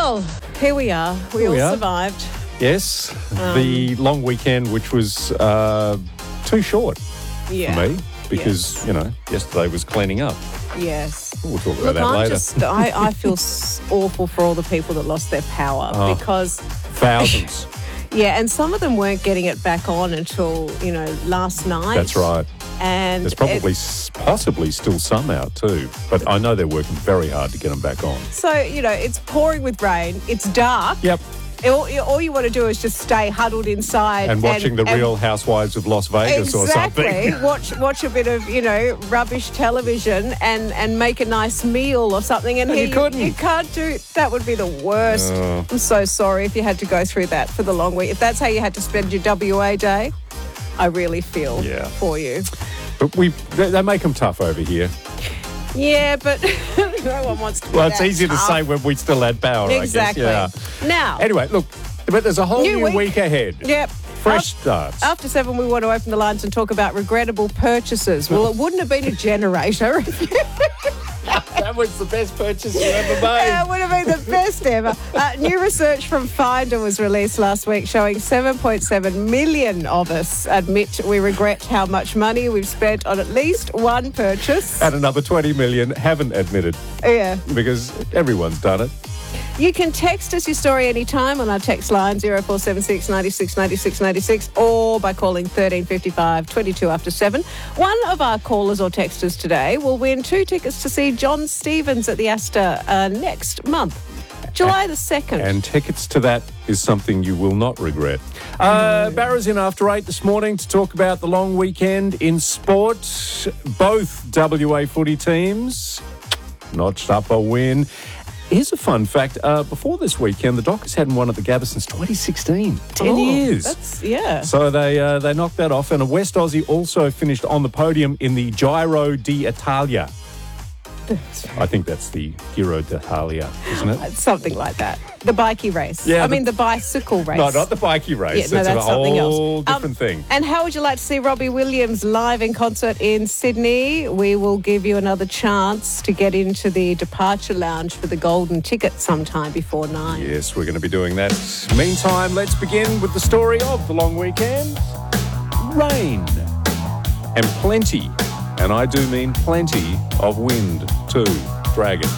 Well, here we are. We all survived. Yes, the long weekend, which was too short for me because, yesterday was cleaning up. Yes. We'll talk about that later. I feel awful for all the people that lost their power because... Thousands. Yeah, and some of them weren't getting it back on until, last night. That's right. And there's probably possibly still some out too, but I know they're working very hard to get them back on. So, it's pouring with rain. It's dark. Yep. All you want to do is just stay huddled inside. And watching The Real Housewives of Las Vegas or something. Exactly. Watch a bit of, rubbish television and make a nice meal or something. And you couldn't. You can't do... That would be the worst. I'm so sorry if you had to go through that for the long week. If that's how you had to spend your WA day, I really feel for you. But they make them tough over here. Yeah, but no one wants to be it's easier to say when we still had power, exactly. I guess. Yeah. Now... Anyway, look, but there's a whole new week ahead. Yep. Fresh starts. After 7, we want to open the lines and talk about regrettable purchases. Well, it wouldn't have been a generator if you... That was the best purchase you ever made. It would have been the best ever. New research from Finder was released last week showing 7.7 million of us admit we regret how much money we've spent on at least one purchase. And another 20 million haven't admitted. Yeah. Because everyone's done it. You can text us your story anytime on our text line 0476 96 96 96 or by calling 1355 22 after 7. One of our callers or texters today will win 2 tickets to see John Stevens at the Astor next month, July the 2nd. And tickets to that is something you will not regret. Barra's in after 8 this morning to talk about the long weekend in sport. Both WA footy teams notched up a win. Here's a fun fact. Before this weekend, the Dockers hadn't won at the Gabba since 2016. 10 years. So they knocked that off. And a West Aussie also finished on the podium in the Giro d'Italia. I think that's the Giro d'Italia, isn't it? Something like that. The bikie race. Yeah, the bicycle race. No, not the bikie race. Yeah, that's a something whole else. different thing. And how would you like to see Robbie Williams live in concert in Sydney? We will give you another chance to get into the departure lounge for the golden ticket sometime before 9. Yes, we're going to be doing that. Meantime, let's begin with the story of the long weekend. Rain. And plenty, and I do mean plenty, of wind too. Dragon.